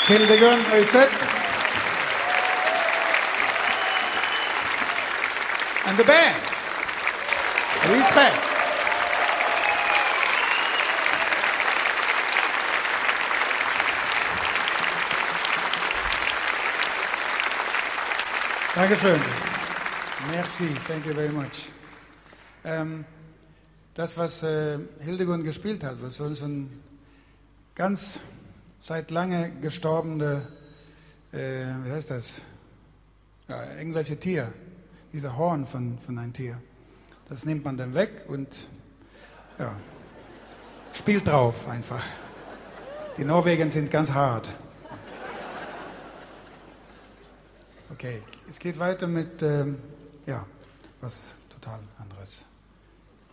Hildegun Øyseth. And the band. Respect. Dankeschön. Merci, thank you very much. Das, was Hildegun gespielt hat, was so ein ganz seit lange gestorbene, wie heißt das? Ja, irgendwelche Tier, dieser Horn von einem Tier. Das nimmt man dann weg und ja, spielt drauf einfach. Die Norweger sind ganz hart. Okay, es geht weiter mit, ja, was total anderes.